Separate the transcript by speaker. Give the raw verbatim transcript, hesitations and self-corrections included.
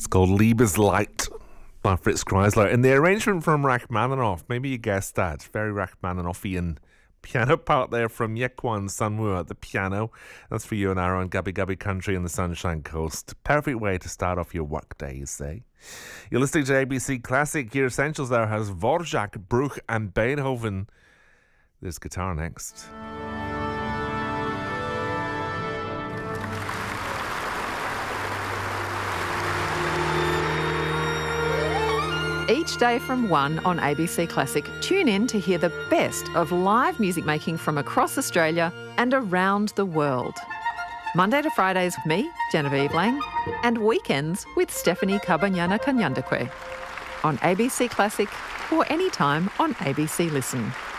Speaker 1: It's called Liebeslied by Fritz Kreisler. And the arrangement from Rachmaninoff, maybe you guessed that, very Rachmaninoff-ian piano part there from Yequan Sunwoo at the piano. That's for you and Aaron, Gubby Gubby Country and the Sunshine Coast. Perfect way to start off your work day, you say. You're listening to A B C Classic. Your essentials there has Dvorak, Bruch and Beethoven. There's guitar next.
Speaker 2: Each day from one on A B C Classic, tune in to hear the best of live music making from across Australia and around the world. Monday to Fridays with me, Genevieve Lang, and weekends with Stephanie Kabanyana Kanyandakwe on A B C Classic or anytime on A B C Listen.